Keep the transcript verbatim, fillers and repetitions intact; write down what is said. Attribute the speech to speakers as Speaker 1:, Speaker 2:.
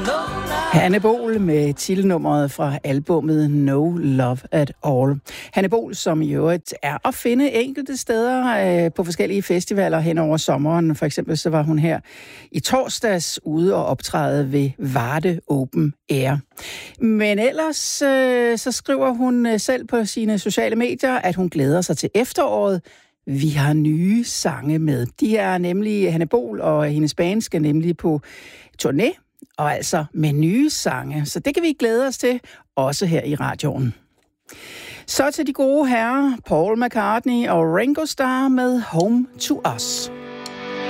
Speaker 1: Hanne Bol med titelnummeret fra albummet No Love at All. Hanne Bol, som i øvrigt er at finde enkelte steder øh, på forskellige festivaler hen over sommeren. For eksempel så var hun her i torsdags ude og optræde ved Varde Open Air. Men ellers øh, så skriver hun selv på sine sociale medier, at hun glæder sig til efteråret. Vi har nye sange med. De er nemlig, Hanne Bol og hendes band skal nemlig på turné, og altså med nye sange. Så det kan vi glæde os til, også her i radioen. Så til de gode herrer, Paul McCartney og Ringo Starr med Home to Us.